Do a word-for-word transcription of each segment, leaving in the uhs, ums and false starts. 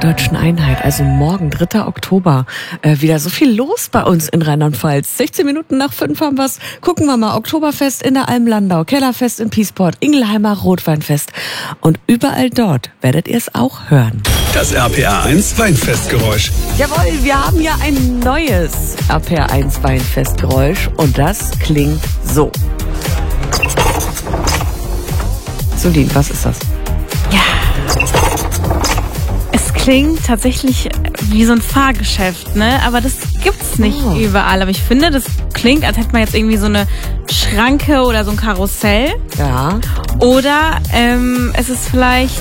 Deutschen Einheit, also morgen, dritter Oktober, äh, wieder so viel los bei uns in Rheinland-Pfalz. sechzehn Minuten nach fünf haben wir's. Gucken wir mal, Oktoberfest in der Alm-Landau, Kellerfest in Piesport, Ingelheimer Rotweinfest. Und überall dort werdet ihr es auch hören. Das R P R eins Weinfestgeräusch. Jawohl, wir haben ja ein neues R P R eins Weinfestgeräusch und das klingt so. Solin, was ist das? Ja, es klingt tatsächlich wie so ein Fahrgeschäft, ne? Aber das gibt's nicht Oh. überall. Aber ich finde, das klingt, als hätte man jetzt irgendwie so eine Schranke oder so ein Karussell. Ja. Oder ähm, es ist vielleicht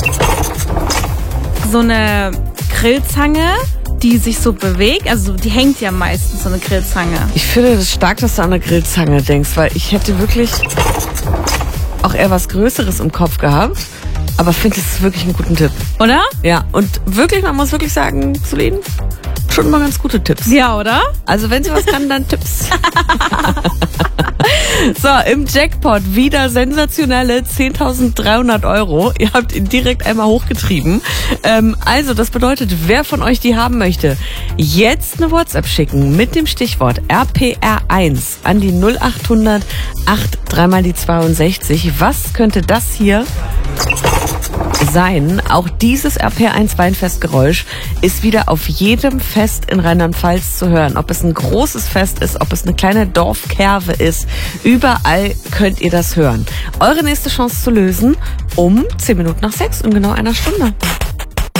so eine Grillzange, die sich so bewegt. Also die hängt ja meistens, so eine Grillzange. Ich finde das stark, dass du an eine Grillzange denkst, weil ich hätte wirklich auch eher was Größeres im Kopf gehabt. Aber finde, es ist wirklich einen guten Tipp. Oder? Ja, und wirklich, man muss wirklich sagen, Solin, schon mal ganz gute Tipps. Ja, oder? Also wenn sie was kann, dann Tipps. So, im Jackpot wieder sensationelle zehntausenddreihundert Euro. Ihr habt ihn direkt einmal hochgetrieben. Ähm, also, das bedeutet, wer von euch die haben möchte, jetzt eine WhatsApp schicken mit dem Stichwort R P R eins an die null acht hundert acht drei mal die zweiundsechzig. Was könnte das hier sein? Auch dieses R P R eins Weinfestgeräusch ist wieder auf jedem Fest in Rheinland-Pfalz zu hören. Ob es ein großes Fest ist, ob es eine kleine Dorfkerve ist, überall könnt ihr das hören. Eure nächste Chance zu lösen um zehn Minuten nach sechs in genau einer Stunde.